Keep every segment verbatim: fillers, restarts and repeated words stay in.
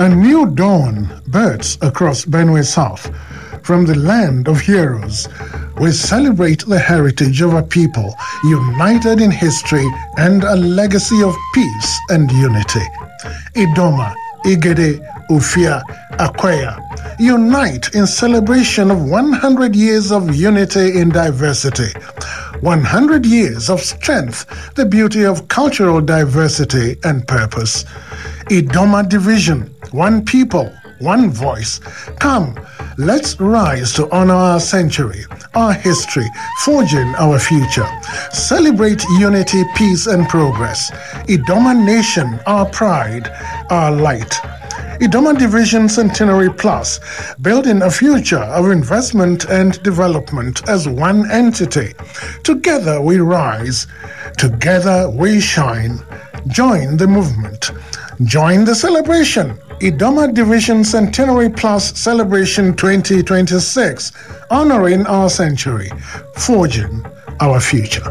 A new dawn births across Benue South. From the land of heroes, we celebrate the heritage of a people united in history and a legacy of peace and unity. Idoma, Igede, Ufia, Akwaya unite in celebration of one hundred years of unity in diversity. one hundred years of strength, the beauty of cultural diversity and purpose. Idoma division, one people, one voice. Come, let's rise to honor our century, our history, forging our future. Celebrate unity, peace, and progress. Idoma Nation, our pride, our light. Idoma Division Centenary Plus, building a future of investment and development as one entity. Together we rise, together we shine. Join the movement. Join the celebration. Idoma Division Centenary Plus Celebration twenty twenty-six, honoring our century, forging our future.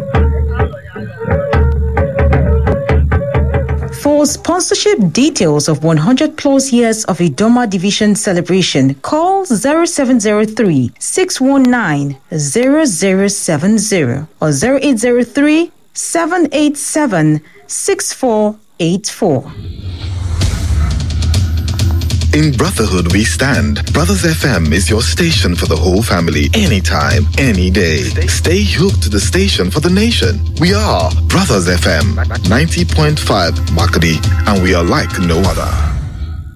For sponsorship details of one hundred plus years of Idoma Division celebration, call zero seven zero three, six one nine, zero zero seven zero or zero eight zero three, seven eight seven, six four eight four. In Brotherhood we stand. Brothers F M is your station for the whole family, anytime, any day. Stay hooked to the station for the nation. We are Brothers F M, ninety point five Makadi, and we are like no other.